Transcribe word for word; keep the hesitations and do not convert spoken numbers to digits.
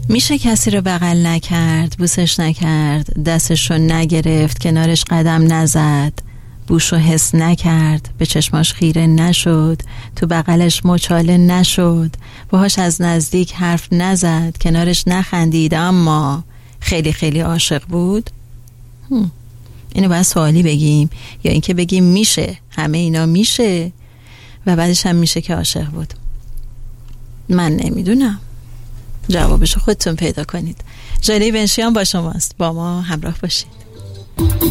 میشه کسی رو بغل نکرد، بوسش نکرد، دستش رو نگرفت، کنارش قدم نزد، بوشو حس نکرد، به چشماش خیره نشد، تو بغلش مچاله نشد، باهاش از نزدیک حرف نزد، کنارش نخندید، اما خیلی خیلی عاشق بود؟ هم. اینو باید سوالی بگیم یا اینکه بگیم میشه، همه اینا میشه و بعدش هم میشه که عاشق بود؟ من نمیدونم، جوابشو خودتون پیدا کنید. جالی بنشیان با شماست، با ما همراه باشید.